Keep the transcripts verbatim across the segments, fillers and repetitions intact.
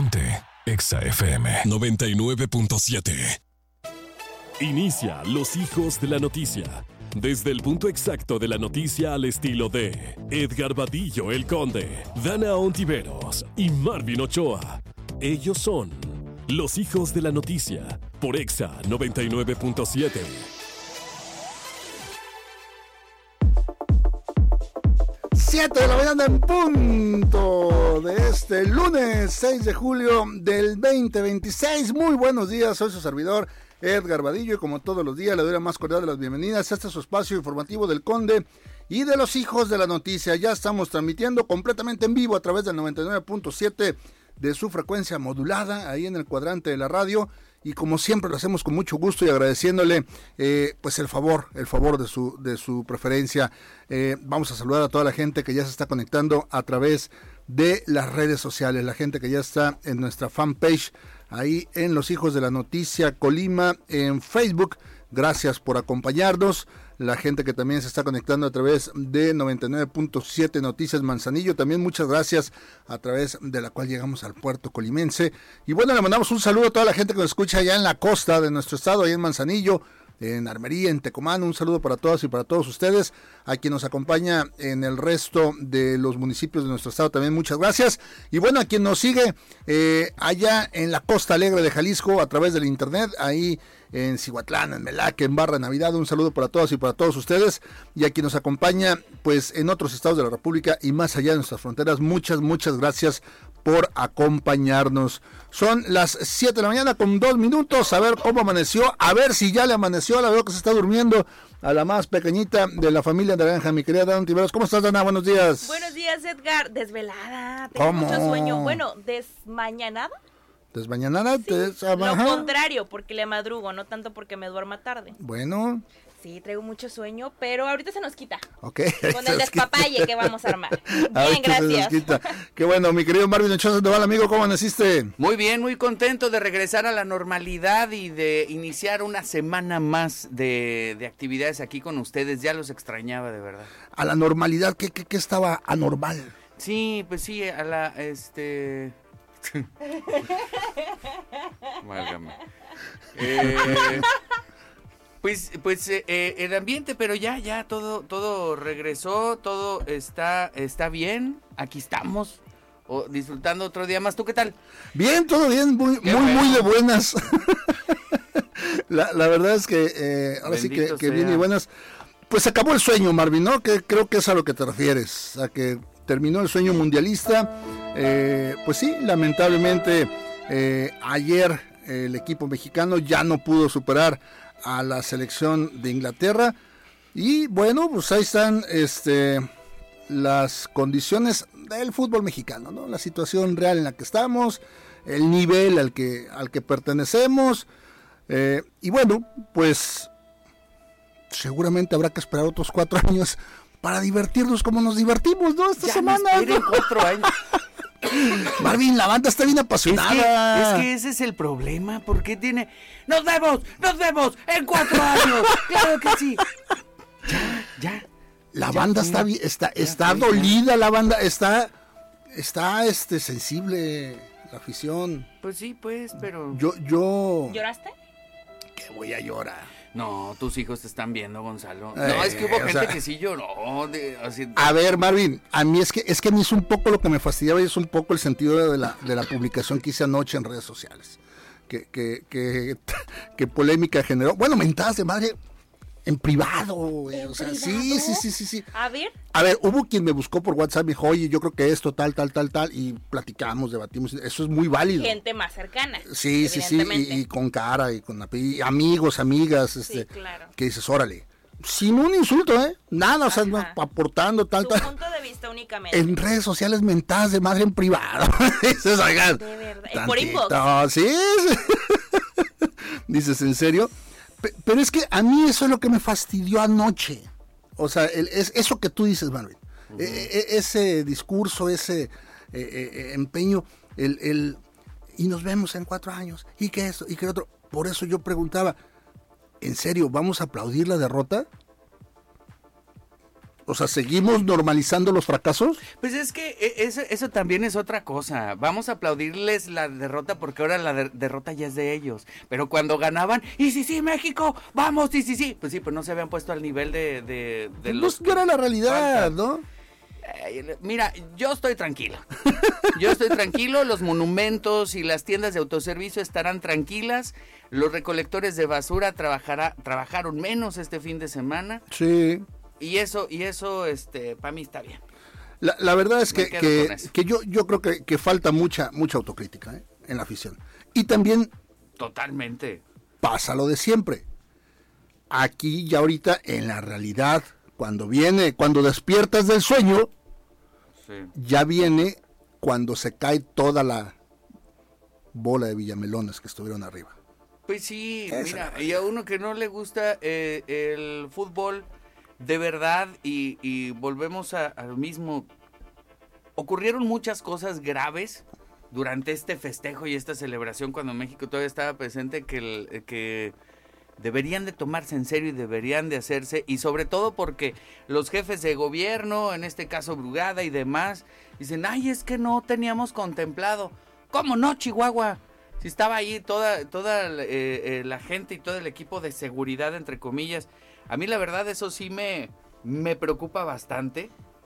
Ponte Exa F M noventa y nueve punto siete. Inicia Los Hijos de la Noticia. Desde el punto exacto de la noticia al estilo de Edgar Vadillo el Conde, Dana Ontiveros y Marvin Ochoa. Ellos son Los Hijos de la Noticia por Exa noventa y nueve punto siete. siete de la mañana en punto de este lunes seis de julio del veinte veintiséis. Muy buenos días, soy su servidor Edgar Vadillo y como todos los días le doy la más cordial de las bienvenidas a este su espacio informativo del Conde y de los Hijos de la Noticia. Ya estamos transmitiendo completamente en vivo a través del noventa y nueve punto siete de su frecuencia modulada ahí en el cuadrante de la radio. Y como siempre lo hacemos con mucho gusto y agradeciéndole eh, pues el favor, el favor de su, de su preferencia. Eh, vamos a saludar a toda la gente que ya se está conectando a través de las redes sociales, la gente que ya está en nuestra fanpage, ahí en Los Hijos de la Noticia Colima, en Facebook. Gracias por acompañarnos. La gente que también se está conectando a través de noventa y nueve punto siete Noticias Manzanillo, también muchas gracias, a través de la cual llegamos al puerto colimense. Y bueno, le mandamos un saludo a toda la gente que nos escucha allá en la costa de nuestro estado, ahí en Manzanillo, en Armería, en Tecomán. Un saludo para todas y para todos ustedes. A quien nos acompaña en el resto de los municipios de nuestro estado también muchas gracias. Y bueno, a quien nos sigue eh, allá en la Costa Alegre de Jalisco a través del internet, ahí en Cihuatlán, en Melaque, en Barra Navidad, un saludo para todas y para todos ustedes. Y a quien nos acompaña pues en otros estados de la República y más allá de nuestras fronteras, muchas, muchas gracias por acompañarnos. Son las siete de la mañana con dos minutos, a ver cómo amaneció, a ver si ya le amaneció, la veo que se está durmiendo a la más pequeñita de la familia Naranja, mi querida Dana Ontiveros. ¿Cómo estás, Dana? Buenos días. Buenos días, Edgar. Desvelada, tengo ¿Cómo? mucho sueño. Bueno, desmañanada. ¿Desmañanada? Sí, Des... lo contrario, porque le madrugo, no tanto porque me duerma tarde. Bueno. Sí, traigo mucho sueño, pero ahorita se nos quita. Ok. Con el despapalle que vamos a armar. Bien, ahorita gracias. Qué bueno, mi querido Marvin Ochoa Sandoval, amigo, ¿cómo naciste? Muy bien, muy contento de regresar a la normalidad y de iniciar una semana más de, de actividades aquí con ustedes. Ya los extrañaba, de verdad. A la normalidad, ¿qué, qué, qué estaba anormal? Sí, pues sí, a la, este... Válgame. Eh... Pues, pues eh, el ambiente, pero ya, ya todo, todo regresó, todo está, está bien. Aquí estamos, oh, disfrutando otro día más. ¿Tú qué tal? Bien, todo bien, muy, muy, bueno. muy de buenas. la, la verdad es que eh, ahora Bendito sí que, que bien y buenas. Pues acabó el sueño, Marvin, ¿no? Que creo que es a lo que te refieres, a que terminó el sueño mundialista. Eh, pues sí, lamentablemente eh, ayer eh, el equipo mexicano ya no pudo superar a la selección de Inglaterra y bueno, pues ahí están este las condiciones del fútbol mexicano, ¿no? La situación real en la que estamos, el nivel al que al que pertenecemos eh, y bueno, pues seguramente habrá que esperar otros cuatro años para divertirnos como nos divertimos, ¿no? Esta ya semana. No esperen cuatro años. Marvin, la banda está bien apasionada. Es que, es que ese es el problema, porque tiene... ¡Nos vemos! ¡Nos vemos! ¡En cuatro años! ¡Claro que sí! Ya, ya. La ya, banda ya, está bien, está, ya, está ya, dolida, la banda está, está este sensible, la afición. Pues sí, pues, pero... Yo, yo... ¿Lloraste? Que voy a llorar. No, tus hijos te están viendo, Gonzalo. Eh, no, es que hubo gente sea, que sí lloró. De, así... A ver, Marvin, a mí es que es que a mí es un poco lo que me fastidiaba y es un poco el sentido de la, de la publicación que hice anoche en redes sociales. Que, que, que, que polémica generó. Bueno, mentadas de madre en privado, güey. ¿En o sea, privado? sí, sí, sí, sí, sí. A ver. A ver, hubo quien me buscó por WhatsApp y me dijo, oye, yo creo que esto, tal, tal, tal, tal, y platicamos, debatimos, eso es muy válido. Gente más cercana. Sí, sí, sí, y, y con cara, y con y amigos, amigas, este, sí, claro. Que dices, órale, sin un insulto, ¿eh? Nada, o sea, no, aportando, tal, tu tal. punto de vista únicamente. En redes sociales mentadas de madre en privado. Dices, oigan. De verdad, tantito, por inbox. Sí, sí. Dices, ¿en serio? Pero es que a mí eso es lo que me fastidió anoche. O sea, el, es eso que tú dices, Marvin. Uh-huh. E, e, ese discurso, ese e, e, empeño, el, el y nos vemos en cuatro años, y que esto, y que otro. Por eso yo preguntaba, ¿en serio vamos a aplaudir la derrota? O sea, ¿seguimos normalizando los fracasos? Pues es que eso, eso también es otra cosa. Vamos a aplaudirles la derrota porque ahora la de- derrota ya es de ellos. Pero cuando ganaban, y sí, sí, México, vamos, y sí, sí. Pues sí, pues no se habían puesto al nivel de, de, de No, los no era la realidad, faltan. ¿no? Eh, Mira, yo estoy tranquilo. Yo estoy tranquilo, los monumentos y las tiendas de autoservicio estarán tranquilas. Los recolectores de basura trabajará, trabajaron menos este fin de semana. Sí. Y eso, y eso, este, para mí está bien. La, la verdad es Me que, quedo que, con eso. que yo, yo creo que, que falta mucha, mucha autocrítica, ¿eh? En la afición. Y también Totalmente. pasa lo de siempre. Aquí y ahorita, en la realidad, cuando viene, cuando despiertas del sueño, Sí. ya viene cuando se cae toda la bola de villamelones que estuvieron arriba. Pues sí, Esa mira, es la y a uno que no le gusta eh, el fútbol de verdad y, y volvemos a, a lo mismo, ocurrieron muchas cosas graves durante este festejo y esta celebración cuando México todavía estaba presente que, el, que deberían de tomarse en serio y deberían de hacerse, y sobre todo porque los jefes de gobierno, en este caso Brugada y demás, dicen, ay, es que no teníamos contemplado. ¿Cómo no, Chihuahua? Si estaba ahí toda, toda eh, eh, la gente y todo el equipo de seguridad, entre comillas. A mí la verdad eso sí me, me preocupa bastante,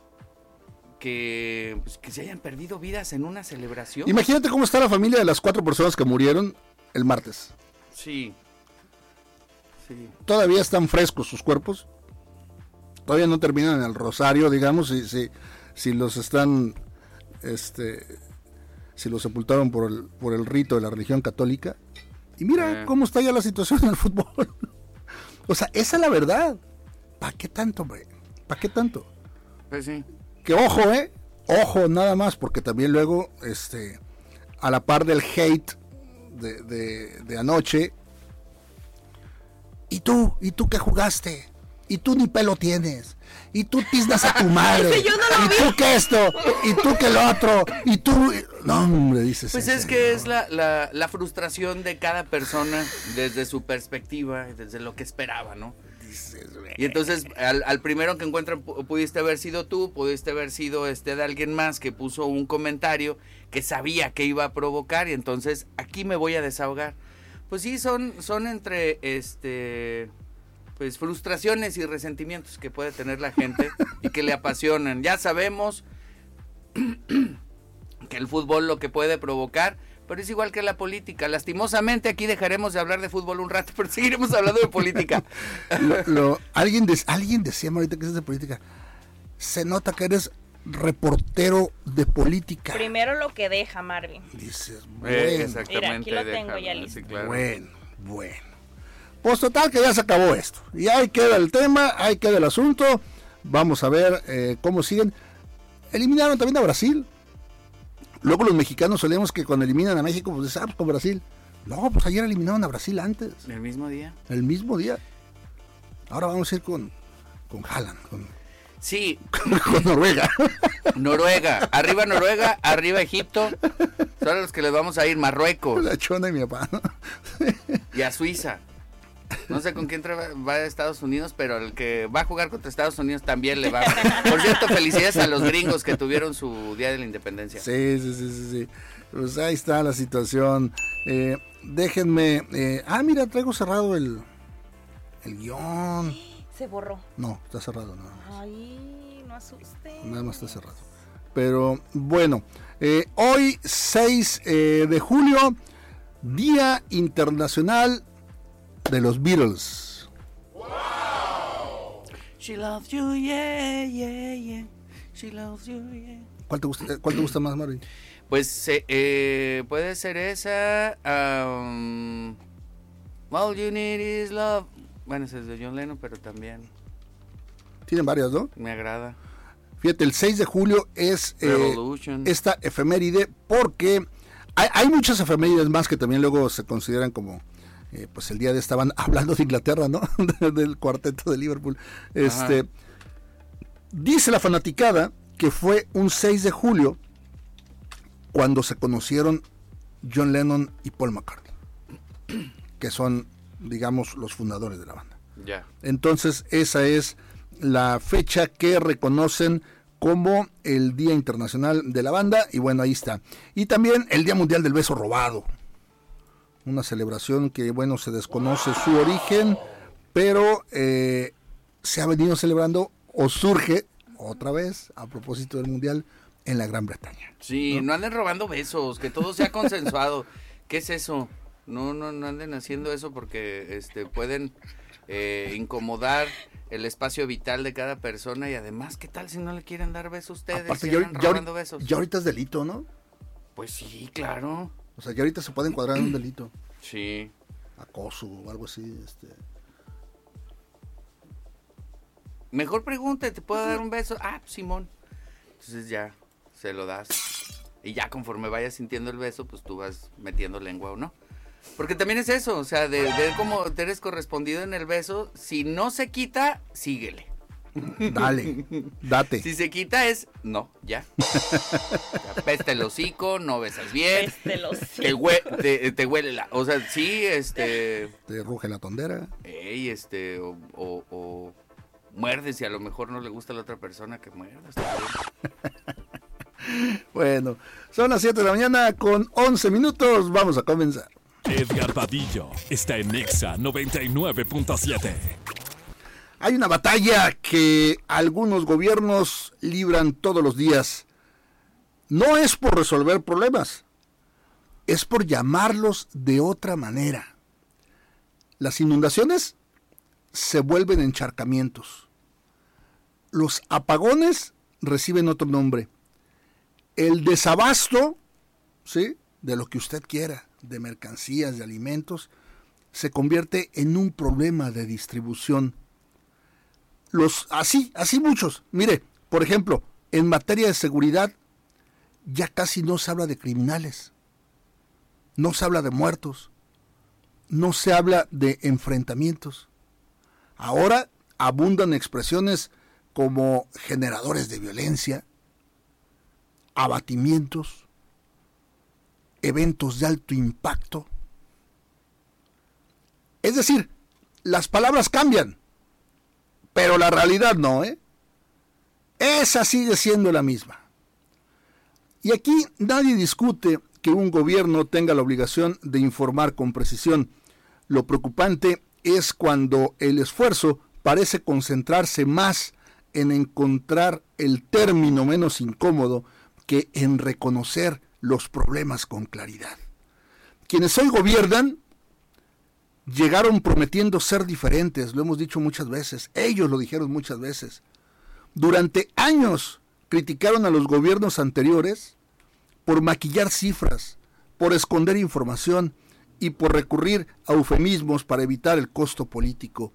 que, pues, que se hayan perdido vidas en una celebración. Imagínate cómo está la familia de las cuatro personas que murieron el martes. Sí. Sí. Todavía están frescos sus cuerpos. Todavía no terminan el rosario, digamos, si, si, si los están, este, si los sepultaron por el, por el rito de la religión católica. Y mira Eh. cómo está ya la situación en el fútbol. O sea, esa es la verdad. ¿Para qué tanto, hombre? ¿Para qué tanto? Pues sí. Que ojo, eh, ojo nada más, porque también luego, este, a la par del hate de, de, de anoche, ¿y tú? ¿Y tú qué jugaste? ¿Y tú ni pelo tienes? ¿Y tú tiznas a tu madre? Ese yo no lo ¿Y tú qué esto? ¿Y tú qué lo otro? ¿Y tú? No, hombre, dices. Pues ¿en es serio? que es la, la, la frustración de cada persona desde su perspectiva, desde lo que esperaba, ¿no? Dices, güey. Y entonces al, al primero que encuentran pu- pudiste haber sido tú, pudiste haber sido este de alguien más que puso un comentario que sabía que iba a provocar y entonces aquí me voy a desahogar. Pues sí, son, son entre este pues frustraciones y resentimientos que puede tener la gente y que le apasionan. Ya sabemos que el fútbol lo que puede provocar, pero es igual que la política. Lastimosamente aquí dejaremos de hablar de fútbol un rato, pero seguiremos hablando de política. Lo, lo- alguien, de, alguien decía ahorita que es de política. Se nota que eres reportero de política. Primero lo que deja, Marvin. Dices, Eh, bueno, exactamente. Mira, aquí lo tengo déjalo, ya sí, listo. claro. bueno, bueno. Pues total que ya se acabó esto. Y ahí queda el tema, ahí queda el asunto. Vamos a ver eh, cómo siguen. Eliminaron también a Brasil. Luego los mexicanos solemos que cuando eliminan a México, pues dicen, ah, pues con Brasil. No, pues ayer eliminaron a Brasil antes, El mismo día. el mismo día. Ahora vamos a ir con, con Haaland, con, Sí, con Noruega. Noruega. Arriba Noruega, arriba Egipto. Son los que les vamos a ir. Marruecos La chona y mi papá. ¿no? y a Suiza. No sé con quién tra- va a Estados Unidos, pero el que va a jugar contra Estados Unidos también le va. Por cierto, felicidades a los gringos que tuvieron su Día de la Independencia. Sí, sí, sí, sí, sí. Pues ahí está la situación. Eh, déjenme. eh, ah, mira, traigo cerrado el, el guión. Se borró. No, está cerrado, nada más. Ay, no asuste. Nada más está cerrado. Pero bueno, eh, hoy seis eh, de julio, Día Internacional de los Beatles. She loves you, yeah, yeah, yeah. She loves you, yeah. ¿Cuál te gusta, eh, cuál te gusta más, Marvin? Pues eh, eh, puede ser esa. Um, All you need is love. Bueno, ese es de John Lennon, pero también Tienen varias, ¿no? me agrada. Fíjate, el seis de julio es eh, Revolution. esta efeméride porque hay, hay muchas efemérides más que también luego se consideran como eh, pues el día de estaban hablando de Inglaterra, ¿no? Del cuarteto de Liverpool. Este Ajá. dice la fanaticada que fue un seis de julio cuando se conocieron John Lennon y Paul McCartney, que son, digamos, los fundadores de la banda. Ya. Entonces esa es la fecha que reconocen como el Día Internacional de la Banda, y bueno, ahí está. Y también el Día Mundial del Beso Robado, una celebración que, bueno, se desconoce su origen, pero eh, se ha venido celebrando o surge otra vez a propósito del Mundial en la Gran Bretaña. Sí, no, no anden robando besos, que todo sea consensuado. ¿Qué es eso? No, no, no anden haciendo eso porque este pueden eh, incomodar el espacio vital de cada persona, y además, ¿qué tal si no le quieren dar besos ustedes? Aparte, y ya, andan ya, robando besos. ya ahorita es delito, ¿no? Pues sí, claro. O sea, ya ahorita se puede encuadrar en un delito. Sí. Acoso o algo así, este... Mejor pregunta, ¿te puedo dar un beso? Ah, Simón. Entonces ya, se lo das. Y ya conforme vayas sintiendo el beso, pues tú vas metiendo lengua o no. Porque también es eso, o sea, de ver cómo te eres correspondido en el beso. Si no se quita, síguele. Dale, date. Si se quita es, no, ya. Ya, peste el hocico, no besas bien. Peste el hocico. Te, hue te, te huele la... O sea, sí, este... Te ruge la tondera. Ey, este, o... o, o muerdes y a lo mejor no le gusta a la otra persona que muerdas. Bueno, son las siete de la mañana con once minutos, vamos a comenzar. Edgar Vadillo está en Nexa noventa y nueve punto siete. Hay una batalla que algunos gobiernos libran todos los días. No es por resolver problemas, es por llamarlos de otra manera. Las inundaciones se vuelven encharcamientos. Los apagones reciben otro nombre. El desabasto, ¿sí?, de lo que usted quiera, de mercancías, de alimentos, se convierte en un problema de distribución. Los, así, así muchos. Mire, por ejemplo, en materia de seguridad, ya casi no se habla de criminales, no se habla de muertos, no se habla de enfrentamientos. Ahora abundan expresiones como generadores de violencia, abatimientos, eventos de alto impacto. Es decir, las palabras cambian, pero la realidad no, ¿eh? Esa sigue siendo la misma. Y aquí nadie discute que un gobierno tenga la obligación de informar con precisión. Lo preocupante es cuando el esfuerzo parece concentrarse más en encontrar el término menos incómodo que en reconocer los problemas con claridad. Quienes hoy gobiernan llegaron prometiendo ser diferentes, lo hemos dicho muchas veces, ellos lo dijeron muchas veces. Durante años criticaron a los gobiernos anteriores por maquillar cifras, por esconder información y por recurrir a eufemismos para evitar el costo político.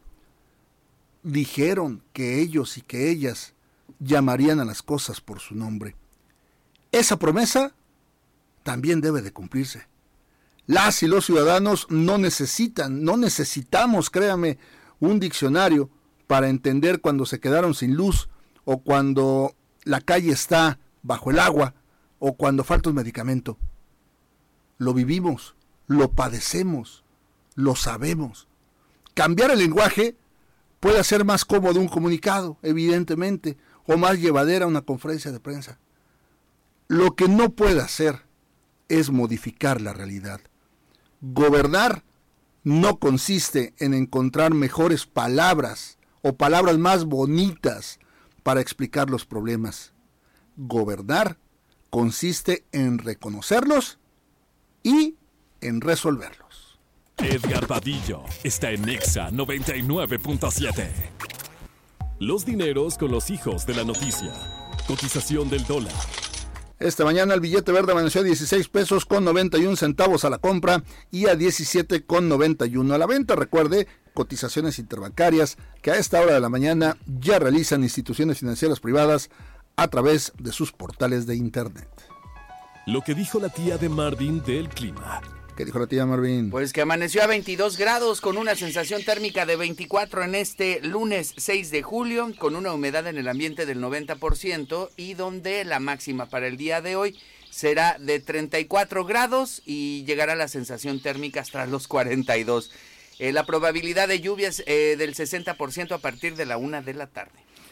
Dijeron que ellos y que ellas llamarían a las cosas por su nombre. Esa promesa también debe de cumplirse. Las y los ciudadanos no necesitan, no necesitamos, créame, un diccionario para entender cuando se quedaron sin luz, o cuando la calle está bajo el agua, o cuando falta un medicamento. Lo vivimos, lo padecemos, lo sabemos. Cambiar el lenguaje puede hacer más cómodo un comunicado, evidentemente, o más llevadera una conferencia de prensa. Lo que no puede hacer es modificar la realidad. Gobernar no consiste en encontrar mejores palabras o palabras más bonitas para explicar los problemas. Gobernar consiste en reconocerlos y en resolverlos. Edgar Vadillo está en Nexa noventa y nueve punto siete. Los dineros con los hijos de la noticia. Cotización del dólar. Esta mañana el billete verde amaneció a dieciséis pesos con noventa y un centavos a la compra y a diecisiete con noventa y uno a la venta. Recuerde, cotizaciones interbancarias que a esta hora de la mañana ya realizan instituciones financieras privadas a través de sus portales de internet. Lo que dijo la tía de Marvin del clima. ¿Qué dijo la tía Marvin? Pues que amaneció a veintidós grados con una sensación térmica de veinticuatro en este lunes seis de julio, con una humedad en el ambiente del noventa por ciento y donde la máxima para el día de hoy será de treinta y cuatro grados y llegará la sensación térmica hasta los cuarenta y dos. Eh, la probabilidad de lluvias eh, del sesenta por ciento a partir de la una de la tarde.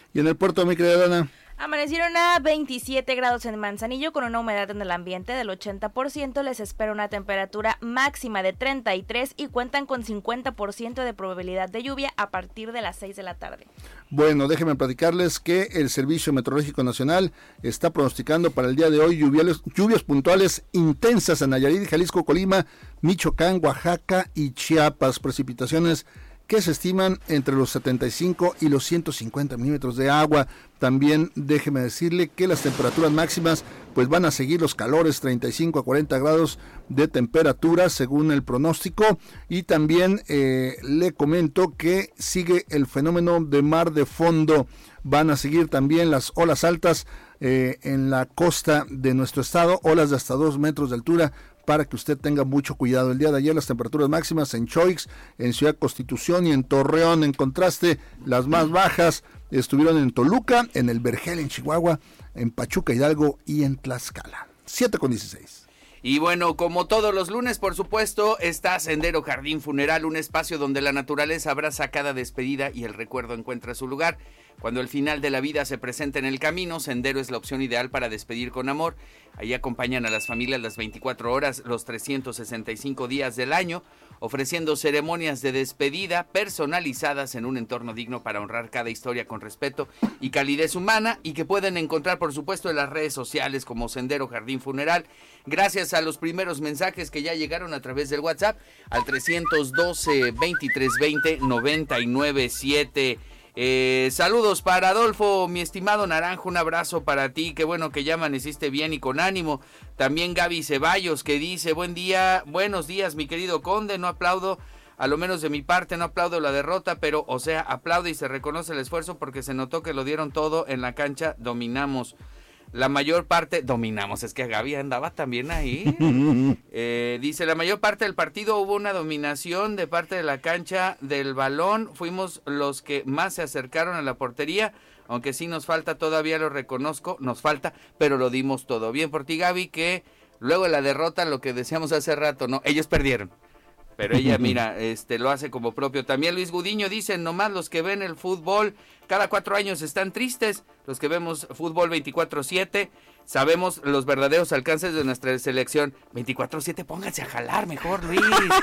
Y en el puerto, mi querida Dana. Amanecieron a veintisiete grados en Manzanillo con una humedad en el ambiente del ochenta por ciento. Les espera una temperatura máxima de treinta y tres y cuentan con cincuenta por ciento de probabilidad de lluvia a partir de las seis de la tarde. Bueno, déjenme platicarles que el Servicio Meteorológico Nacional está pronosticando para el día de hoy lluvias, lluvias puntuales intensas en Nayarit, Jalisco, Colima, Michoacán, Oaxaca y Chiapas. Precipitaciones que se estiman entre los setenta y cinco y los ciento cincuenta milímetros de agua. También déjeme decirle que las temperaturas máximas pues van a seguir los calores, treinta y cinco a cuarenta grados de temperatura según el pronóstico. Y también eh, le comento que sigue el fenómeno de mar de fondo. Van a seguir también las olas altas eh, en la costa de nuestro estado, olas de hasta dos metros de altura, para que usted tenga mucho cuidado. El día de ayer las temperaturas máximas en Choix, en Ciudad Constitución y en Torreón. En contraste, las más bajas estuvieron en Toluca, en El Vergel, en Chihuahua, en Pachuca, Hidalgo y en Tlaxcala. siete con dieciséis. Y bueno, como todos los lunes, por supuesto, está Sendero Jardín Funeral, un espacio donde la naturaleza abraza cada despedida y el recuerdo encuentra su lugar. Cuando el final de la vida se presenta en el camino, Sendero es la opción ideal para despedir con amor. Ahí acompañan a las familias las veinticuatro horas, los trescientos sesenta y cinco días del año, ofreciendo ceremonias de despedida personalizadas en un entorno digno para honrar cada historia con respeto y calidez humana, y que pueden encontrar, por supuesto, en las redes sociales como Sendero Jardín Funeral. Gracias a los primeros mensajes que ya llegaron a través del WhatsApp al trescientos doce, veintitrés veinte, noventa y nueve siete. Eh, saludos para Adolfo, mi estimado Naranjo, un abrazo para ti, qué bueno que ya amaneciste bien y con ánimo. También Gaby Ceballos, que dice, buen día, buenos días mi querido Conde, no aplaudo, a lo menos de mi parte no aplaudo la derrota, pero o sea, aplaudo y se reconoce el esfuerzo porque se notó que lo dieron todo en la cancha, dominamos. La mayor parte, dominamos, es que Gaby andaba también ahí. Eh, dice, la mayor parte del partido hubo una dominación de parte de la cancha del balón. Fuimos los que más se acercaron a la portería, aunque sí nos falta, todavía lo reconozco, nos falta, pero lo dimos todo. Bien por ti, Gaby, que luego de la derrota, lo que decíamos hace rato, no, ellos perdieron. Pero ella, mira, este lo hace como propio. También Luis Gudiño dice, nomás los que ven el fútbol cada cuatro años están tristes. Los que vemos fútbol veinticuatro siete, sabemos los verdaderos alcances de nuestra selección. veinticuatro siete, pónganse a jalar mejor, Luis.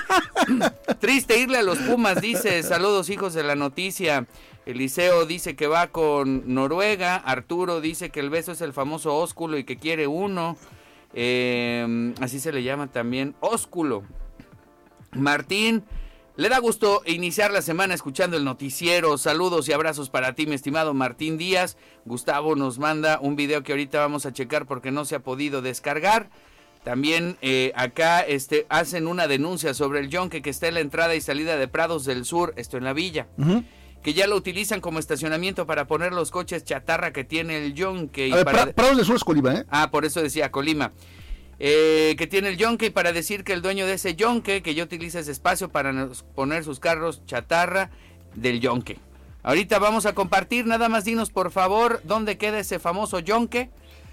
Triste irle a los Pumas, dice. Saludos, hijos de la noticia. Eliseo dice que va con Noruega. Arturo dice que el beso es el famoso ósculo y que quiere uno. Eh, así se le llama también, ósculo. Martín, le da gusto iniciar la semana escuchando el noticiero. Saludos y abrazos para ti, mi estimado Martín Díaz. Gustavo nos manda un video que ahorita vamos a checar porque no se ha podido descargar. También eh, acá este, hacen una denuncia sobre el yonque que está en la entrada y salida de Prados del Sur, esto en la villa. Uh-huh. Que ya lo utilizan como estacionamiento para poner los coches chatarra que tiene el yonque. Y a ver, para... pra- Prados del Sur es Colima, ¿eh? Ah, por eso decía Colima. Eh, que tiene el yonque, y para decir que el dueño de ese yonque que ya utiliza ese espacio para nos poner sus carros chatarra del yonque. Ahorita vamos a compartir, nada más dinos por favor dónde queda ese famoso yonque.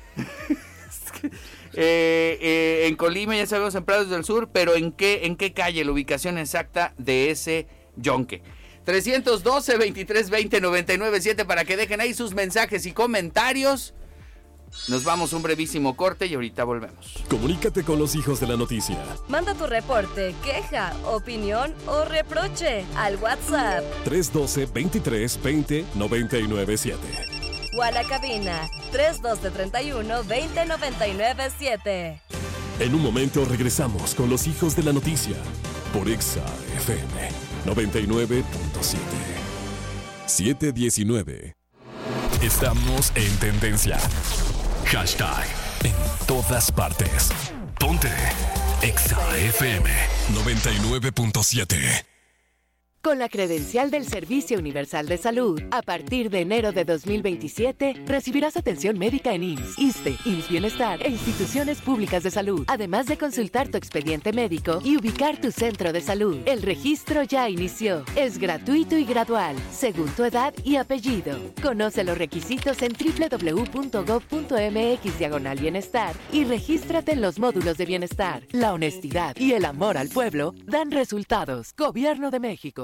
eh, eh, en Colima, ya sabemos, en Prados del Sur, pero en qué, en qué calle, la ubicación exacta de ese yonque. trescientos doce, veintitrés veinte, noventa y nueve siete para que dejen ahí sus mensajes y comentarios. Nos vamos a un brevísimo corte y ahorita volvemos. Comunícate con los hijos de la noticia. Manda tu reporte, queja, opinión o reproche al WhatsApp tres uno dos, veintitrés veinte, noventa y nueve siete. o a la cabina tres uno dos, treinta y uno, veinte, noventa y nueve siete. En un momento regresamos con los hijos de la noticia por Exa F M noventa y nueve punto siete. siete diecinueve. Estamos en tendencia. Hashtag en todas partes. Ponte Exa F M noventa y nueve punto siete. Con la credencial del Servicio Universal de Salud, a partir de enero de dos mil veintisiete, recibirás atención médica en I M S S, ISSSTE, I M S S Bienestar e instituciones públicas de salud, además de consultar tu expediente médico y ubicar tu centro de salud. El registro ya inició. Es gratuito y gradual, según tu edad y apellido. Conoce los requisitos en doble u doble u doble u punto gob punto eme equis diagonal bienestar y regístrate en los módulos de bienestar. La honestidad y el amor al pueblo dan resultados. Gobierno de México.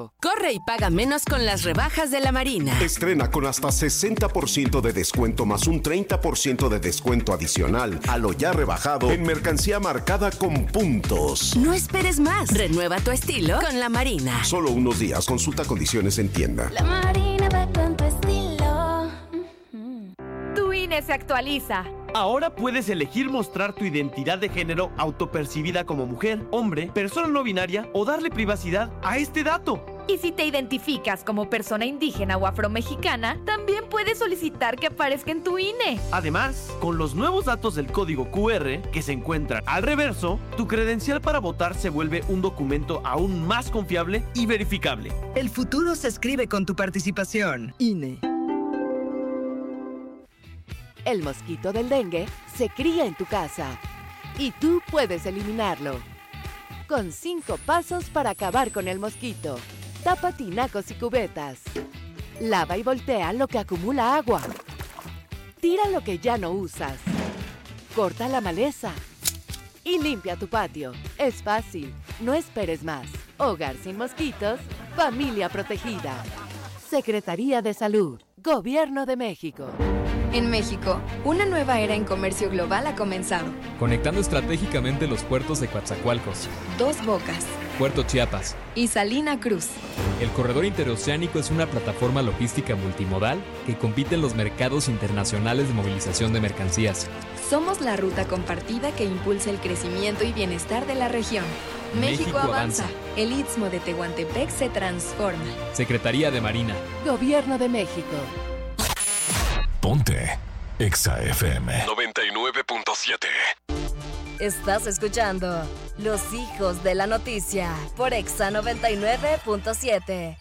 México. Corre y paga menos con las rebajas de la Marina. Estrena con hasta sesenta por ciento de descuento más un treinta por ciento de descuento adicional a lo ya rebajado en mercancía marcada con puntos. No esperes más. Renueva tu estilo con la Marina. Solo unos días. Consulta condiciones en tienda. La Marina va con tu estilo. Tu I N E se actualiza. Ahora puedes elegir mostrar tu identidad de género autopercibida como mujer, hombre, persona no binaria o darle privacidad a este dato. Y si te identificas como persona indígena o afromexicana, también puedes solicitar que aparezca en tu I N E. Además, con los nuevos datos del código cu erre que se encuentran al reverso, tu credencial para votar se vuelve un documento aún más confiable y verificable. El futuro se escribe con tu participación. I N E. El mosquito del dengue se cría en tu casa y tú puedes eliminarlo. Con cinco pasos para acabar con el mosquito. Tapa tinacos y cubetas. Lava y voltea lo que acumula agua. Tira lo que ya no usas. Corta la maleza. Y limpia tu patio. Es fácil, no esperes más. Hogar sin mosquitos, familia protegida. Secretaría de Salud, Gobierno de México. En México, una nueva era en comercio global ha comenzado. Conectando estratégicamente los puertos de Coatzacoalcos, Dos Bocas, Puerto Chiapas y Salina Cruz. El corredor interoceánico es una plataforma logística multimodal que compite en los mercados internacionales de movilización de mercancías. Somos la ruta compartida que impulsa el crecimiento y bienestar de la región. México, México avanza. avanza. El Istmo de Tehuantepec se transforma. Secretaría de Marina. Gobierno de México. Ponte Exa F M noventa y nueve punto siete. Estás escuchando Los Hijos de la Noticia por Exa noventa y nueve punto siete.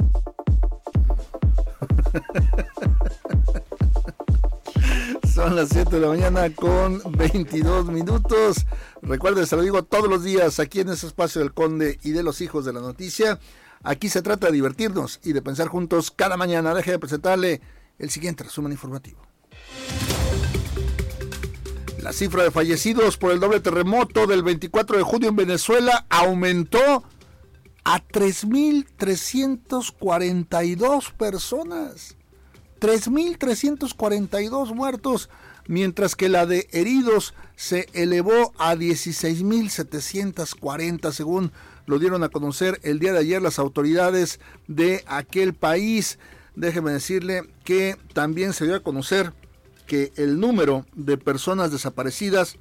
Son las siete de la mañana con veintidós minutos. Recuerden, se lo digo todos los días aquí en este espacio del Conde y de los Hijos de la Noticia. Aquí se trata de divertirnos y de pensar juntos cada mañana. Deje de presentarle el siguiente resumen informativo. La cifra de fallecidos por el doble terremoto del veinticuatro de junio en Venezuela aumentó a tres mil trescientas cuarenta y dos personas. tres mil trescientos cuarenta y dos muertos, mientras que la de heridos se elevó a dieciséis mil setecientos cuarenta, según lo dieron a conocer el día de ayer las autoridades de aquel país. Déjeme decirle que también se dio a conocer que el número de personas desaparecidas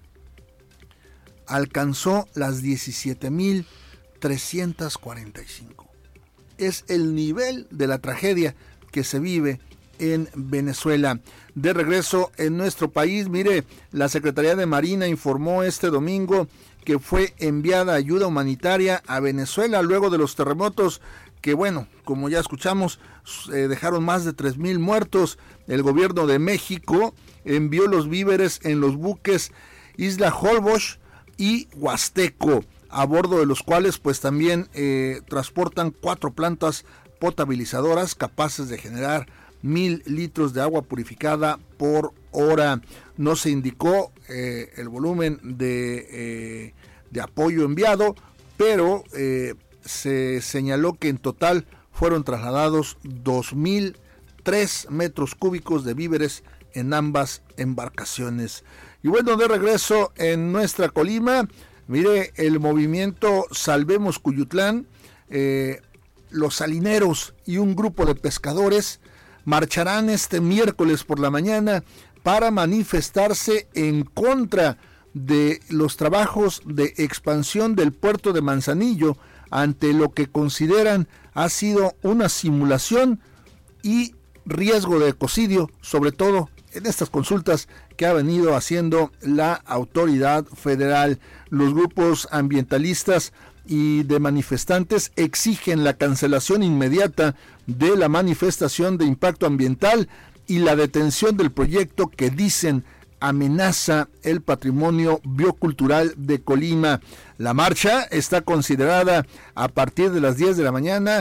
alcanzó las diecisiete mil trescientos cuarenta y cinco. Es el nivel de la tragedia que se vive en Venezuela. De regreso en nuestro país, mire, la Secretaría de Marina informó este domingo que fue enviada ayuda humanitaria a Venezuela luego de los terremotos que, bueno, como ya escuchamos, eh, dejaron más de tres mil muertos. El gobierno de México envió los víveres en los buques Isla Holbox y Huasteco, a bordo de los cuales pues también eh, transportan cuatro plantas potabilizadoras capaces de generar mil litros de agua purificada por hora. No se indicó eh, el volumen de, eh, de apoyo enviado, pero eh, se señaló que en total fueron trasladados dos mil tres metros cúbicos de víveres en ambas embarcaciones. Y bueno, de regreso en nuestra Colima, mire, el movimiento Salvemos Cuyutlán, eh, los salineros y un grupo de pescadores marcharán este miércoles por la mañana para manifestarse en contra de los trabajos de expansión del puerto de Manzanillo, ante lo que consideran ha sido una simulación y riesgo de ecocidio, sobre todo en estas consultas que ha venido haciendo la autoridad federal. Los grupos ambientalistas y de manifestantes exigen la cancelación inmediata de la manifestación de impacto ambiental y la detención del proyecto que dicen amenaza el patrimonio biocultural de Colima. La marcha está considerada a partir de las diez de la mañana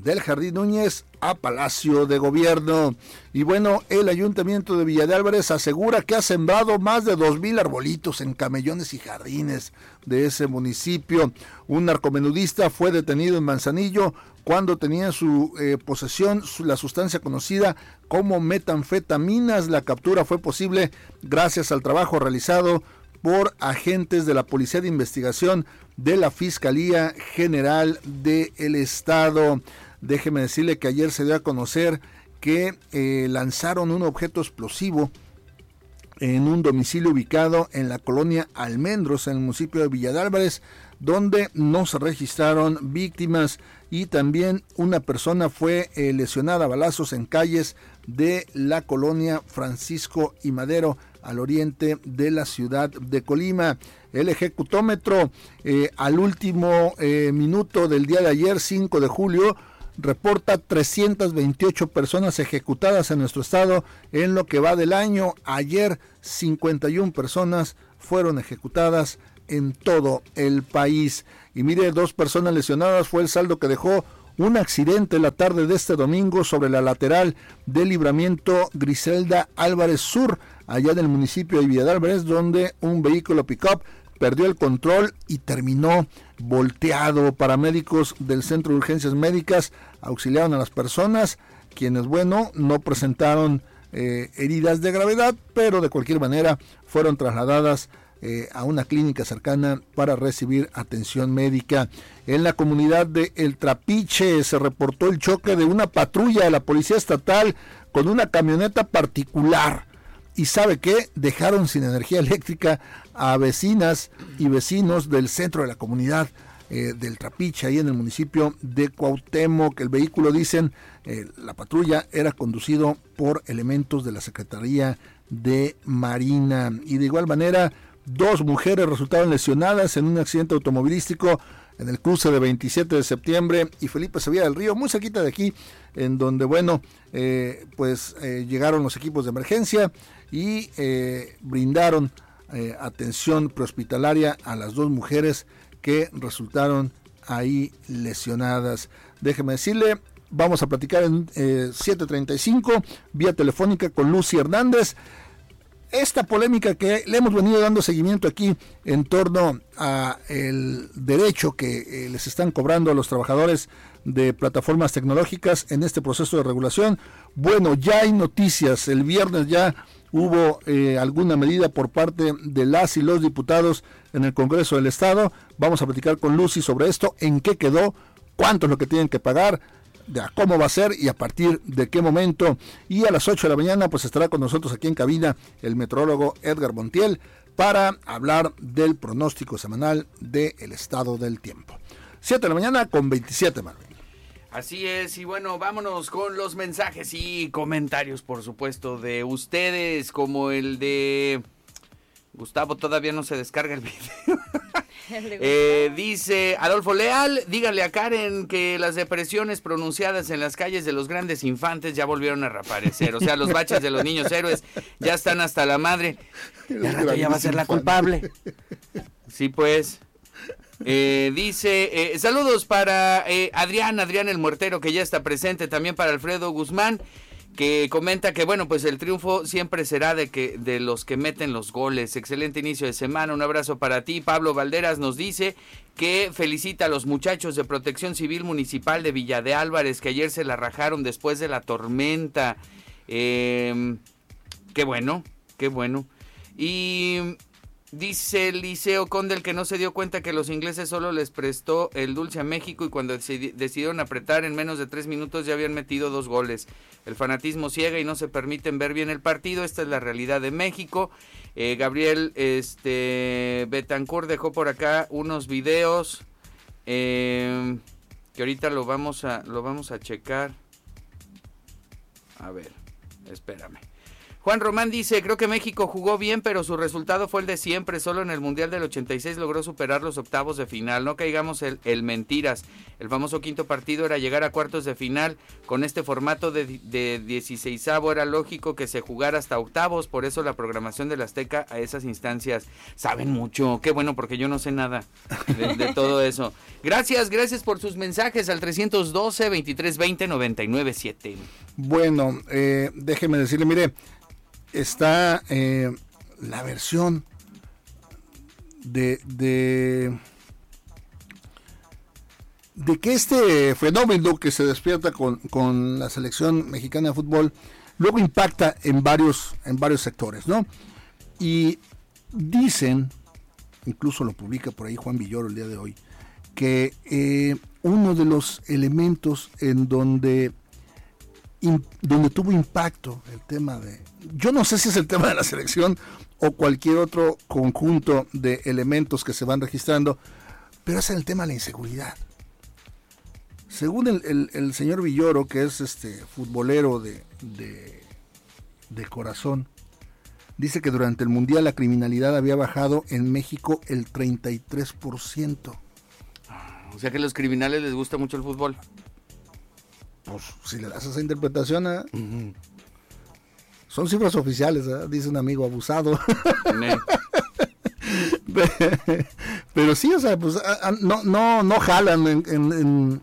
del Jardín Núñez a Palacio de Gobierno. Y bueno, el Ayuntamiento de Villa de Álvarez asegura que ha sembrado más de dos mil arbolitos en camellones y jardines de ese municipio. Un narcomenudista fue detenido en Manzanillo cuando tenía en su eh, posesión su, la sustancia conocida como metanfetaminas. La captura fue posible gracias al trabajo realizado por agentes de la Policía de Investigación de la Fiscalía General del Estado. Déjeme decirle que ayer se dio a conocer que eh, lanzaron un objeto explosivo en un domicilio ubicado en la colonia Almendros, en el municipio de Villa de Álvarez, donde no se registraron víctimas y también una persona fue eh, lesionada a balazos en calles de la colonia Francisco y Madero, al oriente de la ciudad de Colima. El ejecutómetro eh, al último eh, minuto del día de ayer, cinco de julio, reporta trescientas veintiocho personas ejecutadas en nuestro estado en lo que va del año. Ayer cincuenta y una personas fueron ejecutadas en todo el país. Y mire, dos personas lesionadas fue el saldo que dejó un accidente la tarde de este domingo sobre la lateral del Libramiento Griselda Álvarez Sur, allá en el municipio de Villa de Álvarez, donde un vehículo pick-up perdió el control y terminó volteado. Paramédicos del Centro de Urgencias Médicas auxiliaron a las personas, quienes, bueno, no presentaron eh, heridas de gravedad, pero de cualquier manera fueron trasladadas eh, a una clínica cercana para recibir atención médica. En la comunidad de El Trapiche se reportó el choque de una patrulla de la Policía Estatal con una camioneta particular. ¿Y sabe qué? Dejaron sin energía eléctrica a vecinas y vecinos del centro de la comunidad eh, del Trapiche, ahí en el municipio de Cuauhtémoc. El vehículo, dicen, eh, la patrulla era conducido por elementos de la Secretaría de Marina. Y de igual manera, dos mujeres resultaron lesionadas en un accidente automovilístico en el cruce de veintisiete de septiembre y Felipe Sevilla del Río, muy cerquita de aquí, en donde, bueno, eh, pues eh, llegaron los equipos de emergencia y eh, brindaron eh, atención prehospitalaria a las dos mujeres que resultaron ahí lesionadas. Déjeme decirle, vamos a platicar en eh, siete treinta y cinco, vía telefónica con Lucy Hernández. Esta polémica que le hemos venido dando seguimiento aquí en torno a el derecho que eh, les están cobrando a los trabajadores de plataformas tecnológicas en este proceso de regulación. Bueno, ya hay noticias. El viernes ya hubo eh, alguna medida por parte de las y los diputados en el Congreso del Estado. Vamos a platicar con Lucy sobre esto, en qué quedó, cuánto es lo que tienen que pagar, de cómo va a ser y a partir de qué momento. Y a las ocho de la mañana pues estará con nosotros aquí en cabina el meteorólogo Edgar Montiel para hablar del pronóstico semanal del estado del tiempo. siete de la mañana con veintisiete, Marvin. Así es, y bueno, vámonos con los mensajes y comentarios, por supuesto, de ustedes, como el de Gustavo. Todavía no se descarga el video. Eh, dice Adolfo Leal, dígale a Karen que las depresiones pronunciadas en las calles de los grandes infantes ya volvieron a reaparecer. O sea, los baches de los niños héroes ya están hasta la madre. Ya, ya va a ser la culpable. Sí, pues. Eh, dice, eh, saludos para eh, Adrián, Adrián el Muertero, que ya está presente, también para Alfredo Guzmán, que comenta que, bueno, pues el triunfo siempre será de que de los que meten los goles. Excelente inicio de semana, un abrazo para ti. Pablo Valderas nos dice que felicita a los muchachos de Protección Civil Municipal de Villa de Álvarez, que ayer se la rajaron después de la tormenta. Eh, qué bueno, qué bueno. Y dice Liceo Condel que no se dio cuenta que los ingleses solo les prestó el dulce a México y cuando decidieron apretar en menos de tres minutos ya habían metido dos goles. El fanatismo ciega y no se permiten ver bien el partido. Esta es la realidad de México. Eh, Gabriel este, Betancourt dejó por acá unos videos eh, que ahorita lo vamos a, lo vamos a checar. A ver, espérame. Juan Román dice, creo que México jugó bien, pero su resultado fue el de siempre. Solo en el Mundial del ochenta y seis logró superar los octavos de final. No caigamos el, el mentiras. El famoso quinto partido era llegar a cuartos de final. Con este formato de, de dieciseisavo era lógico que se jugara hasta octavos. Por eso la programación del Azteca a esas instancias. Saben mucho. Qué bueno, porque yo no sé nada de, de todo eso. Gracias, gracias por sus mensajes al trescientos doce, veintitrés veinte, noventa y nueve siete. Bueno, eh, déjeme decirle, mire... Está eh, la versión de, de de que este fenómeno que se despierta con, con la selección mexicana de fútbol luego impacta en varios en varios sectores, ¿no? Y dicen, incluso lo publica por ahí Juan Villoro el día de hoy, que eh, uno de los elementos en donde in, donde tuvo impacto el tema de, yo no sé si es el tema de la selección o cualquier otro conjunto de elementos que se van registrando, pero es el tema de la inseguridad. Según el, el, el señor Villoro, que es este futbolero de, de, de corazón, dice que durante el Mundial la criminalidad había bajado en México el treinta y tres por ciento. O sea que a los criminales les gusta mucho el fútbol. Pues si le das esa interpretación, ¿eh? Uh-huh. Son cifras oficiales, ¿eh? Dice un amigo abusado. Pero sí, o sea, pues no, no, no jalan en, en, en,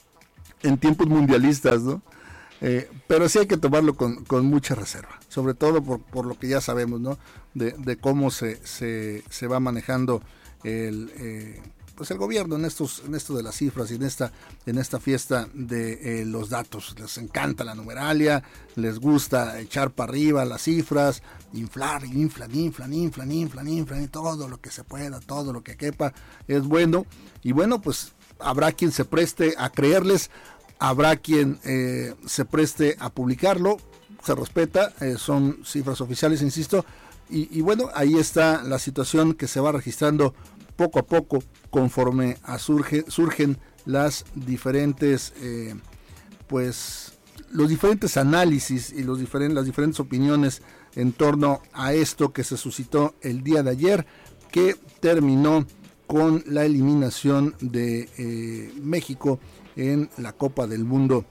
en tiempos mundialistas, ¿no? Eh, pero sí hay que tomarlo con, con mucha reserva, sobre todo por, por lo que ya sabemos, ¿no? De, de cómo se, se, se va manejando el, eh, pues el gobierno en estos, en esto de las cifras y en esta, en esta fiesta de eh, los datos. Les encanta la numeralia, les gusta echar para arriba las cifras, inflar, inflan, inflan, inflan, inflan, inflan, y todo lo que se pueda, todo lo que quepa es bueno. Y bueno, pues habrá quien se preste a creerles, habrá quien eh, se preste a publicarlo, se respeta, eh, son cifras oficiales, insisto, y, y bueno, ahí está la situación que se va registrando poco a poco conforme a surge, surgen las diferentes, eh, pues, los diferentes análisis y los diferentes, las diferentes opiniones en torno a esto que se suscitó el día de ayer, que terminó con la eliminación de eh, México en la Copa del Mundo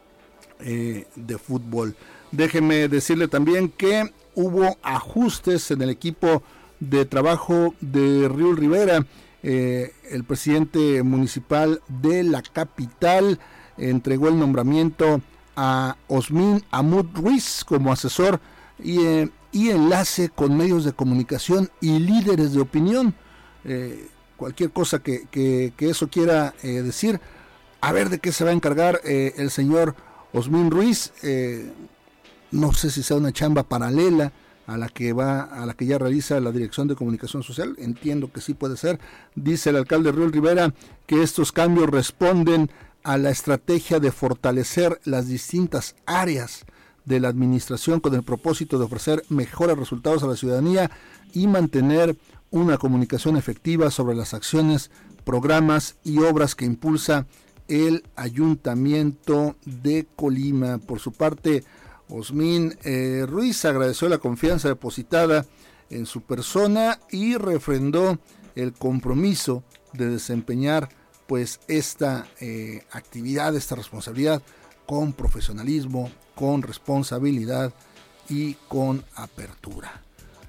eh, de fútbol. Déjeme decirle también que hubo ajustes en el equipo de trabajo de Riul Rivera. Eh, el presidente municipal de la capital entregó el nombramiento a Osmin Amud Ruiz como asesor y, eh, y enlace con medios de comunicación y líderes de opinión. Eh, cualquier cosa que, que, que eso quiera eh, decir, a ver de qué se va a encargar eh, el señor Osmin Ruiz. Eh, no sé si sea una chamba paralela a la que va, a la que ya realiza la Dirección de Comunicación Social. Entiendo que sí puede ser. Dice el alcalde Riul Rivera que estos cambios responden a la estrategia de fortalecer las distintas áreas de la administración con el propósito de ofrecer mejores resultados a la ciudadanía y mantener una comunicación efectiva sobre las acciones, programas y obras que impulsa el Ayuntamiento de Colima. Por su parte, Osmin eh, Ruiz agradeció la confianza depositada en su persona y refrendó el compromiso de desempeñar pues esta eh, actividad, esta responsabilidad con profesionalismo, con responsabilidad y con apertura.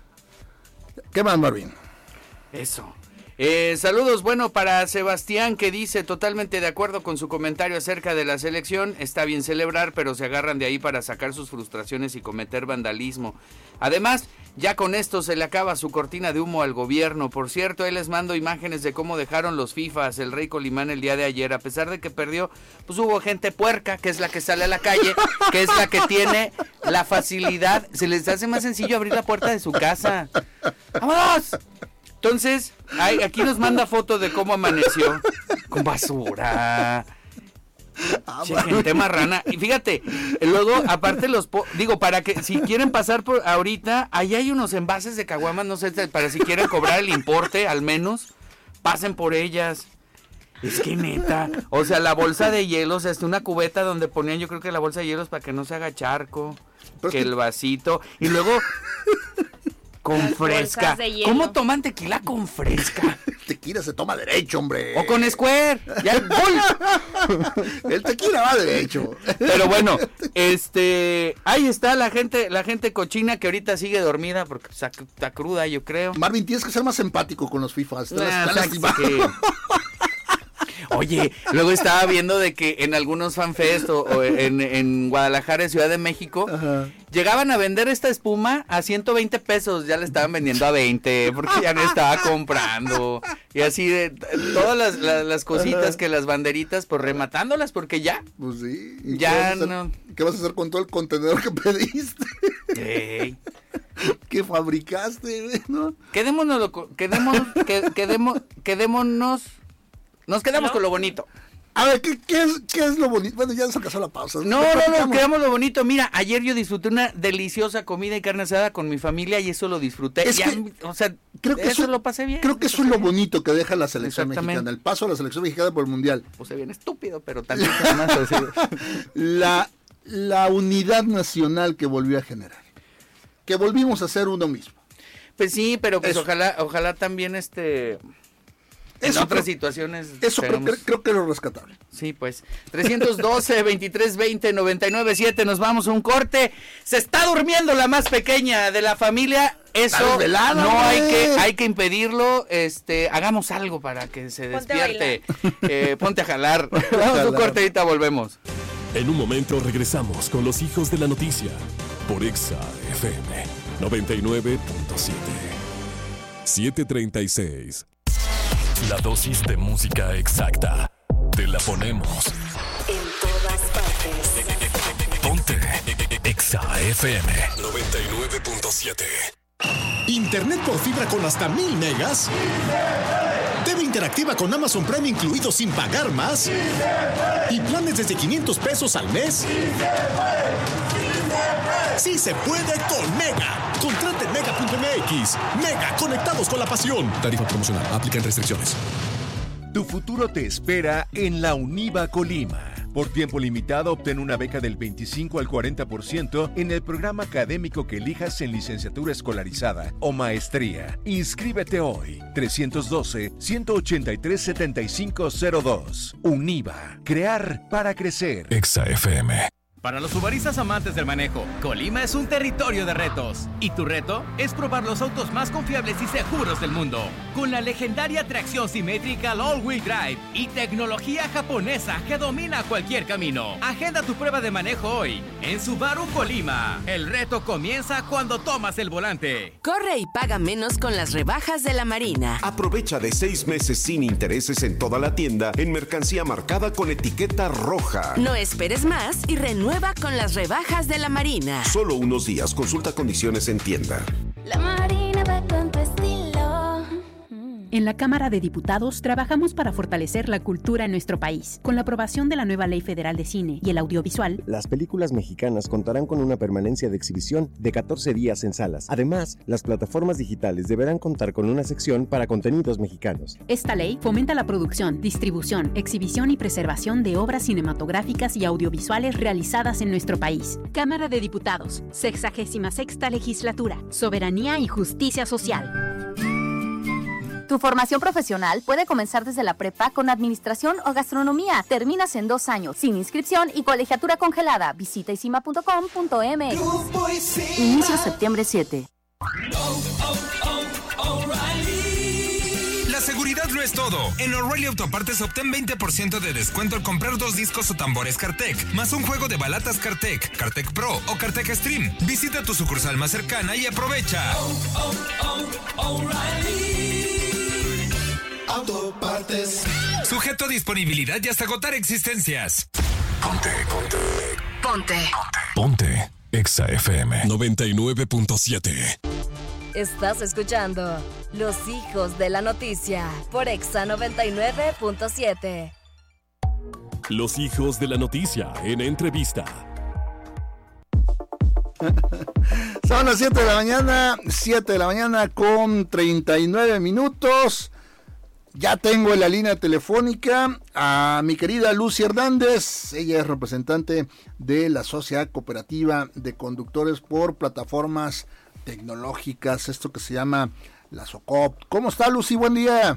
¿Qué más, Marvin? Eso. Eh, saludos, bueno, para Sebastián, que dice totalmente de acuerdo con su comentario acerca de la selección. Está bien celebrar, pero se agarran de ahí para sacar sus frustraciones y cometer vandalismo. Además, ya con esto se le acaba su cortina de humo al gobierno. Por cierto, ahí les mando imágenes de cómo dejaron los FIFAs el Rey Colimán el día de ayer. A pesar de que perdió, pues hubo gente puerca, que es la que sale a la calle, que es la que tiene la facilidad. Se les hace más sencillo abrir la puerta de su casa. ¡Vámonos! Entonces, hay, aquí nos manda foto de cómo amaneció con basura. Ah, che, gente marrana. Y fíjate, luego, aparte los, po- digo, para que, si quieren pasar por ahorita, ahí hay unos envases de caguamas, no sé, para si quieren cobrar el importe, al menos, pasen por ellas. Es que neta, o sea, la bolsa de hielos, hasta una cubeta donde ponían yo creo que la bolsa de hielos para que no se haga charco, que, que el vasito, y luego con Las fresca. bolsas de hielo. ¿Cómo toman tequila con fresca? Tequila se toma derecho, hombre. O con Square. Ya, el tequila va derecho. Pero bueno, este, ahí está la gente, la gente cochina que ahorita sigue dormida porque está, está cruda, yo creo. Marvin, tienes que ser más empático con los FIFAs. Te Ah, las- te sí, las- que- Oye, luego estaba viendo de que en algunos fanfest o, o en, en Guadalajara, Ciudad de México, Ajá. llegaban a vender esta espuma a ciento veinte pesos, ya la estaban vendiendo a veinte, porque ya no estaba comprando. Y así de todas las, las, las cositas Ajá. que las banderitas, pues rematándolas, porque ya. Pues sí. ¿Y Ya qué vas a hacer- no. ¿Qué vas a hacer con todo el contenedor que pediste? Ey. ¿Qué fabricaste, no? Quedémonos, lo co- quedémonos, que- quedemos, quedémonos, nos quedamos ¿No? con lo bonito. A ver, ¿qué, qué, es, ¿qué es lo bonito? Bueno, ya se alcanzó la pausa. No, no, no, quedamos lo bonito. Mira, ayer yo disfruté una deliciosa comida y carne asada con mi familia y eso lo disfruté. Es Ya, que o sea, creo que eso eso- lo pasé bien. Creo que eso es lo bonito que deja la selección Exactamente. mexicana, el paso a la selección mexicana por el Mundial. Puse bien estúpido, pero también más así. La, la unidad nacional que volvió a generar. Que volvimos a ser uno mismo. Pues sí, pero pues Eso. ojalá, ojalá también este en Eso otras creo- situaciones. Eso creo, tengamos- que- creo que es lo rescatable. Sí, pues. trescientos doce, veintitrés veinte, noventa y nueve siete, nos vamos a un corte. Se está durmiendo la más pequeña de la familia. Eso Está desvelada, no hay güey. que, hay que impedirlo. Este, hagamos algo para que se Ponte a despierte. Eh, ponte a jalar. Vamos a un jalar. corte, ahorita volvemos. En un momento regresamos con los hijos de la noticia por Exa F M noventa y nueve punto siete. siete treinta y seis. La dosis de música exacta. Te la ponemos. En todas partes. Ponte Exa F M noventa y nueve punto siete. Internet por fibra con hasta mil megas. T V interactiva con Amazon Prime incluido sin pagar más. Y planes desde quinientos pesos al mes. Sí se puede con Mega. Contrate en mega punto m x. Mega, conectados con la pasión. Tarifa promocional. Aplican restricciones. Tu futuro te espera en la UNIVA Colima. Por tiempo limitado, obtén una beca del veinticinco al cuarenta por ciento en el programa académico que elijas en licenciatura escolarizada o maestría. Inscríbete hoy. tres doce, ciento ochenta y tres, setenta y cinco cero dos. UNIVA. Crear para crecer. Exa F M. Para los subaristas amantes del manejo, Colima es un territorio de retos. Y tu reto es probar los autos más confiables y seguros del mundo. Con la legendaria tracción simétrica All-Wheel Drive y tecnología japonesa que domina cualquier camino. Agenda tu prueba de manejo hoy en Subaru Colima. El reto comienza cuando tomas el volante. Corre y paga menos con las rebajas de la Marina. Aprovecha de seis meses sin intereses en toda la tienda en mercancía marcada con etiqueta roja. No esperes más y renueva con las rebajas de la Marina. Solo unos días. Consulta condiciones en tienda. La Marina va con tu estilo. En la Cámara de Diputados trabajamos para fortalecer la cultura en nuestro país. Con la aprobación de la nueva Ley Federal de Cine y el Audiovisual, las películas mexicanas contarán con una permanencia de exhibición de catorce días en salas. Además, las plataformas digitales deberán contar con una sección para contenidos mexicanos. esta ley fomenta la producción, distribución, exhibición y preservación de obras cinematográficas y audiovisuales realizadas en nuestro país. Cámara de Diputados, sexagésima sexta Legislatura, Soberanía y Justicia Social. Tu formación profesional puede comenzar desde la prepa con administración o gastronomía. Terminas en dos años, sin inscripción y colegiatura congelada. Visita isima punto com punto m x. Inicio septiembre siete. La seguridad no es todo. En O'Reilly Autopartes obtén veinte por ciento de descuento al comprar dos discos o tambores Cartec, más un juego de balatas Cartec, Cartec Pro o Cartec Stream. Visita tu sucursal más cercana y aprovecha. Oh, oh, oh, O'Reilly Autopartes. Sujeto a disponibilidad y hasta agotar existencias. Ponte, ponte. Ponte. Ponte. Exa F M noventa y nueve punto siete. Estás escuchando Los Hijos de la Noticia por Exa noventa y nueve punto siete. Los hijos de la noticia en entrevista. Son las siete de la mañana, siete de la mañana con treinta y nueve minutos. Ya tengo en la línea telefónica a mi querida Lucy Hernández. Ella es representante de la Sociedad Cooperativa de Conductores por Plataformas Tecnológicas, esto que se llama la SOCOP. ¿Cómo está, Lucy? Buen día.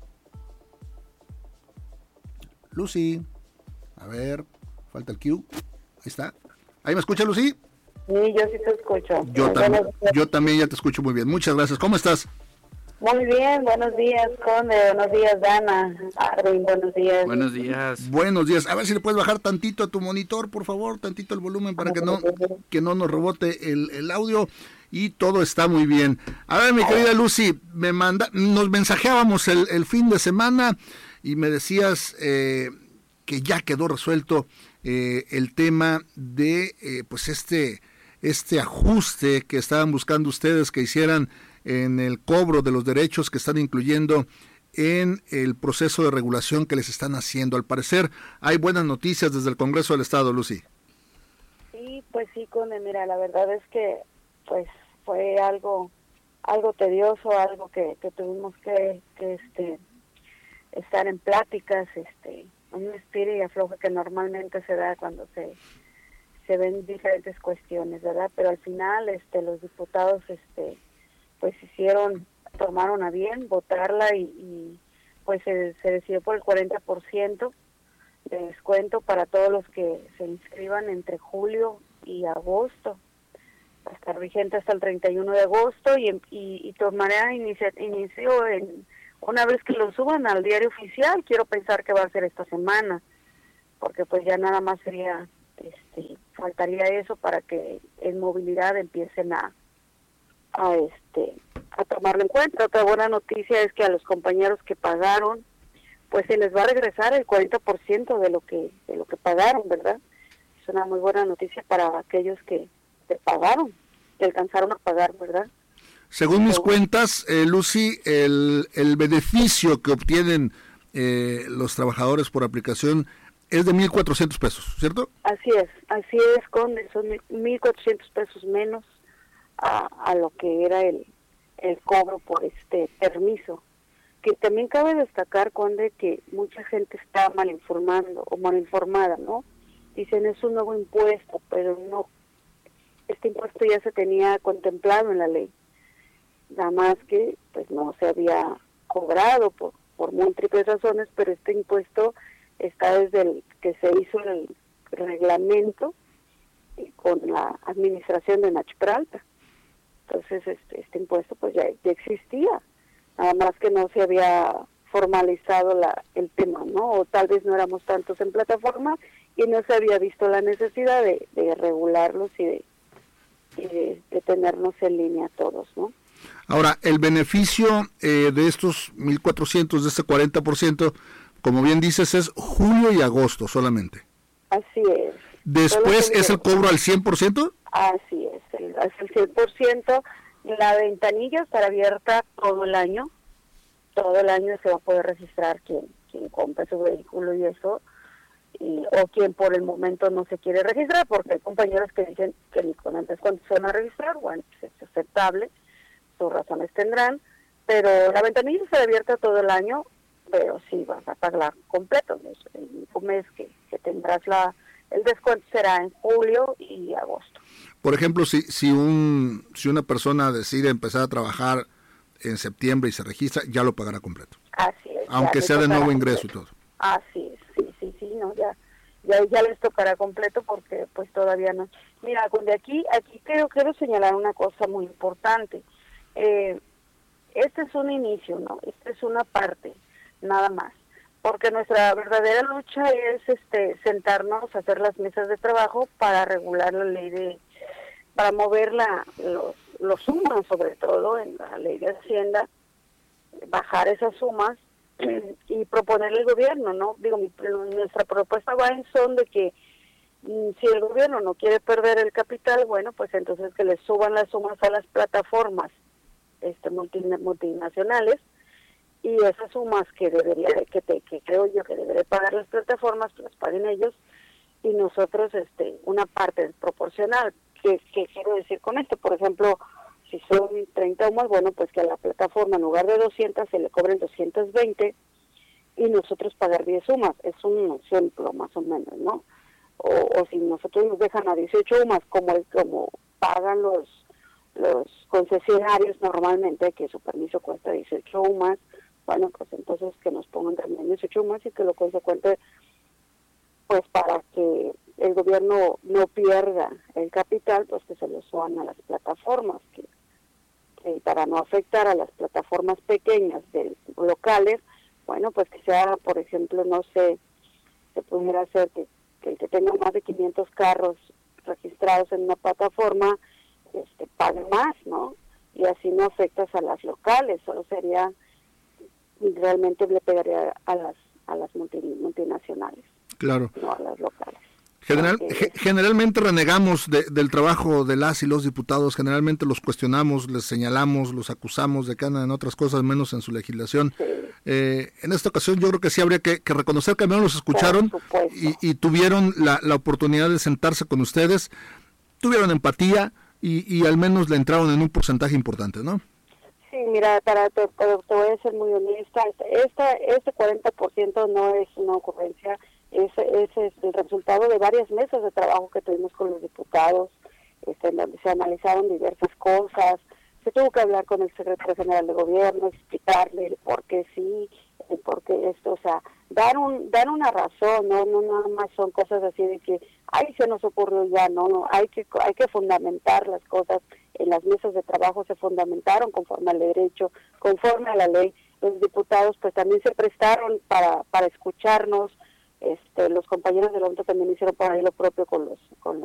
Lucy, a ver, falta el cue. Ahí está. ¿Ahí me escucha, Lucy? Sí, yo sí te escucho. Yo, tam- yo también ya te escucho muy bien. Muchas gracias. ¿Cómo estás? Muy bien, buenos días, Conde, buenos días, Dana, Arvin, buenos días. Buenos días. Buenos días. A ver si le puedes bajar tantito a tu monitor, por favor, tantito el volumen para que no, que no nos rebote el, el audio, y todo está muy bien. A ver, mi querida Lucy, me manda, nos mensajeábamos el, el fin de semana y me decías eh, que ya quedó resuelto eh, el tema de eh, pues este, este ajuste que estaban buscando ustedes que hicieran en el cobro de los derechos que están incluyendo en el proceso de regulación que les están haciendo. Al parecer hay buenas noticias desde el Congreso del Estado, Lucy. Sí, pues sí, Conde, mira, la verdad es que pues fue algo algo tedioso, algo que, que tuvimos que, que este estar en pláticas, este un estira y afloje que normalmente se da cuando se se ven diferentes cuestiones, ¿verdad? Pero al final este los diputados este pues hicieron, tomaron a bien votarla y, y pues se, se decidió por el cuarenta por ciento de descuento para todos los que se inscriban entre julio y agosto. Va a estar vigente hasta el treinta y uno de agosto y, y, y tomará inicio, inicio en, una vez que lo suban al diario oficial. Quiero pensar que va a ser esta semana, porque pues ya nada más sería, este, faltaría eso para que en movilidad empiecen a a este a tomarlo en cuenta. Otra buena noticia es que a los compañeros que pagaron pues se les va a regresar el cuarenta por ciento de lo que de lo que pagaron, ¿verdad? Es una muy buena noticia para aquellos que, que pagaron, que alcanzaron a pagar, ¿verdad? Según mis cuentas, eh, Lucy, el, el beneficio que obtienen eh, los trabajadores por aplicación es de mil cuatrocientos pesos, ¿cierto? Así es, así es, Conde, son mil cuatrocientos pesos menos A, a lo que era el, el cobro por este permiso. Que también cabe destacar, Conde, que mucha gente está mal informando o mal informada, ¿no? Dicen es un nuevo impuesto, pero no. Este impuesto ya se tenía contemplado en la ley, nada más que pues no se había cobrado por, por múltiples razones, pero este impuesto está desde el que se hizo el reglamento con la administración de Nacho Peralta. Entonces este, este impuesto pues ya, ya existía, nada más que no se había formalizado la, el tema, ¿no? O tal vez no éramos tantos en plataforma y no se había visto la necesidad de, de regularlos y, de, y de, de tenernos en línea todos, ¿no? Ahora, el beneficio eh, de estos mil cuatrocientos, de este cuarenta por ciento, como bien dices, es julio y agosto solamente. Así es. ¿Después es el cobro al cien por ciento? Así es, el, es el cien por ciento. La ventanilla estará abierta todo el año. Todo el año se va a poder registrar quien, quien compre su vehículo y eso. Y, o quien por el momento no se quiere registrar, porque hay compañeros que dicen que ni con antes cuando se van a registrar, bueno, pues es aceptable, sus razones tendrán. Pero la ventanilla estará abierta todo el año, pero sí vas a pagar completo. El único mes que, que tendrás la... el descuento será en julio y agosto. Por ejemplo, si si un si una persona decide empezar a trabajar en septiembre y se registra, ya lo pagará completo. Así es. Aunque sea de nuevo ingreso y todo. Así es, sí, sí, sí, no, ya, ya, ya les tocará completo porque pues todavía no. Mira, de aquí, aquí creo, quiero señalar una cosa muy importante. Eh, este es un inicio, ¿no? Esta es una parte, nada más. Porque nuestra verdadera lucha es este sentarnos, hacer las mesas de trabajo para regular la ley de, para mover la, los, los sumas, sobre todo en la ley de Hacienda, bajar esas sumas y proponerle al gobierno, ¿no? Digo, mi, nuestra propuesta va en son de que mm, si el gobierno no quiere perder el capital, bueno, pues entonces que le suban las sumas a las plataformas este multinacionales, y esas sumas que debería que, te, que creo yo que debería pagar las plataformas, pues las paguen ellos, y nosotros este una parte proporcional. ¿Qué, qué quiero decir con esto? Por ejemplo, Si son treinta UMAS, bueno, pues que a la plataforma en lugar de doscientas se le cobren doscientas veinte y nosotros pagar diez UMAS. Es un ejemplo más o menos, ¿no? O, o si nosotros nos dejan a dieciocho UMAS, como el, como pagan los los concesionarios normalmente, que su permiso cuesta dieciocho UMAS, bueno, pues entonces que nos pongan también dieciocho UMAS y que lo consecuente, pues para que el gobierno no pierda el capital, pues que se lo suban a las plataformas, que, que para no afectar a las plataformas pequeñas de locales, bueno, pues que sea, por ejemplo, no sé, se pudiera hacer que, que el que tenga más de quinientos carros registrados en una plataforma, este, pague más, ¿no? Y así no afectas a las locales, solo sería, realmente le pegaría a las a las multi, multinacionales. Claro. No a las locales. General, ge, generalmente renegamos de, del trabajo de las y los diputados, generalmente los cuestionamos, les señalamos, los acusamos de que andan en otras cosas menos en su legislación. Sí. Eh, en esta ocasión yo creo que sí habría que, que reconocer que al menos los escucharon y, y tuvieron la, la oportunidad de sentarse con ustedes, tuvieron empatía y, y al menos le entraron en un porcentaje importante, ¿no? Sí, mira, para te, te voy a ser muy honesta, esta, este cuarenta por ciento no es una ocurrencia. Ese, ese es el resultado de varias mesas de trabajo que tuvimos con los diputados, este, en donde se analizaron diversas cosas. Se tuvo que hablar con el secretario general de gobierno, explicarle el por qué sí, el por qué esto, o sea, dar un dar una razón, no no nada más son cosas así de que, ay, se nos ocurrió ya, no, no, hay que hay que fundamentar las cosas. En las mesas de trabajo se fundamentaron conforme al derecho, conforme a la ley. Los diputados pues también se prestaron para para escucharnos. Este, los compañeros de la U N T también hicieron por ahí lo propio con los con